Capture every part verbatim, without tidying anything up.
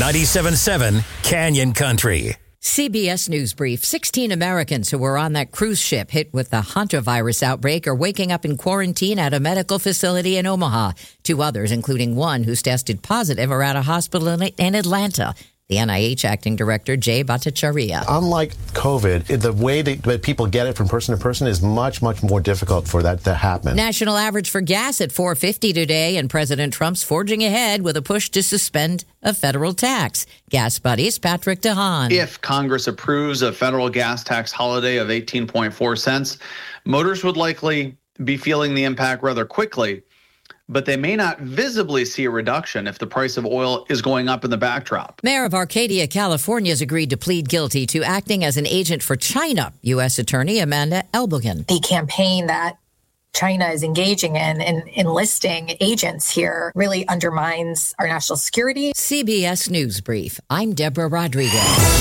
ninety-seven point seven Canyon Country. C B S News Brief. sixteen Americans who were on that cruise ship hit with the hantavirus outbreak are waking up in quarantine at a medical facility in Omaha. Two others, including one who's tested positive, are at a hospital in Atlanta. The N I H acting director, Jay Bhattacharya. Unlike COVID, the way that people get it from person to person is much, much more difficult for that to happen. National average for gas at four fifty today, and President Trump's forging ahead with a push to suspend a federal tax. Gas Buddies, Patrick DeHaan. If Congress approves a federal gas tax holiday of eighteen point four cents, motorists would likely be feeling the impact rather quickly, but they may not visibly see a reduction if the price of oil is going up in the backdrop. Mayor of Arcadia, California, has agreed to plead guilty to acting as an agent for China. U S Attorney Amanda Elbogen. The campaign that China is engaging in and enlisting agents here really undermines our national security. C B S News Brief. I'm Deborah Rodriguez.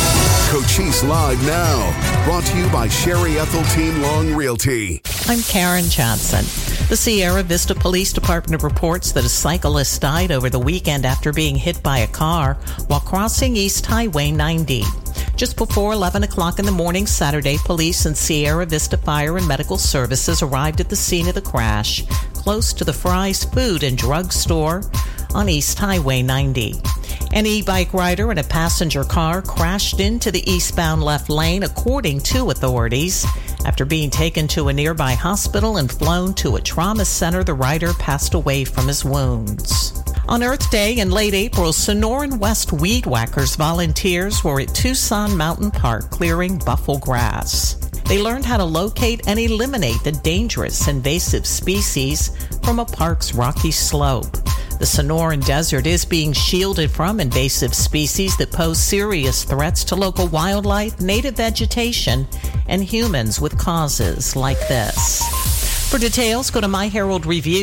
Cochise Live now, brought to you by Sherry Ethelteen Long Realty. I'm Karen Johnson. The Sierra Vista Police Department reports that a cyclist died over the weekend after being hit by a car while crossing East Highway ninety. Just before eleven o'clock in the morning Saturday, police and Sierra Vista Fire and Medical Services arrived at the scene of the crash, close to the Fry's Food and Drug Store on East Highway ninety. An e-bike rider and a passenger car crashed into the eastbound left lane, according to authorities. After being taken to a nearby hospital and flown to a trauma center, the rider passed away from his wounds. On Earth Day in late April, Sonoran West Weed Whackers volunteers were at Tucson Mountain Park clearing buffalo grass. They learned how to locate and eliminate the dangerous invasive species from a park's rocky slope. The Sonoran Desert is being shielded from invasive species that pose serious threats to local wildlife, native vegetation, and humans with causes like this. For details, go to My Herald Review.